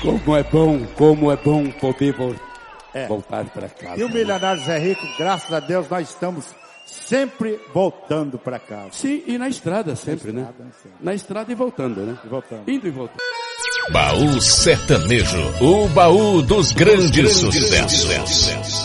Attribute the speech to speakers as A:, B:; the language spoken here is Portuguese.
A: Como é bom poder voltar para casa.
B: E o Milionário Zé Rico, graças a Deus, nós estamos sempre voltando para casa.
A: Sim, e na estrada sempre, né? Na estrada e voltando, né? Indo e voltando.
C: Baú Sertanejo, o baú dos grandes sucessos.